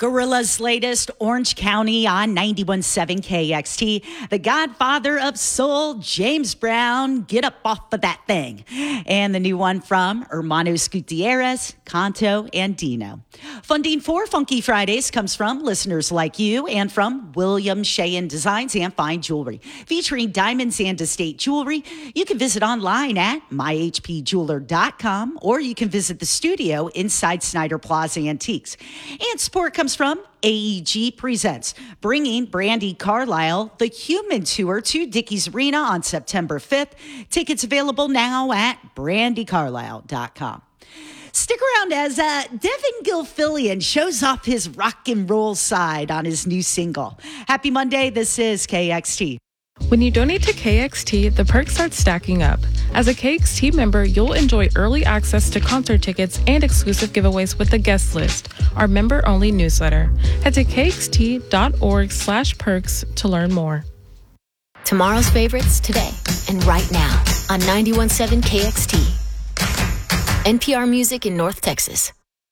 Gorilla's latest, Orange County on 91.7 KXT. The godfather of soul, James Brown, Get Up Off of That Thing. And the new one from Hermanos Gutierrez, Canto, and Dino. Funding for Funky Fridays comes from listeners like you and from William Sheehan Designs and Fine Jewelry. Featuring diamonds and estate jewelry, you can visit online at myhpjeweler.com or you can visit the studio inside Snyder Plaza Antiques. And support comes from AEG Presents, bringing Brandi Carlile the Human Tour to Dickies Arena on September 5th. Tickets available now at brandicarlile.com. Stick around as Devin Gilfillian shows off his rock and roll side on his new single. Happy Monday, this is KXT. When you donate to KXT, the perks start stacking up. As a KXT member, you'll enjoy early access to concert tickets and exclusive giveaways with the guest list, our member-only newsletter. Head to kxt.org/perks to learn more. Tomorrow's favorites today and right now on 91.7 KXT. NPR Music in North Texas.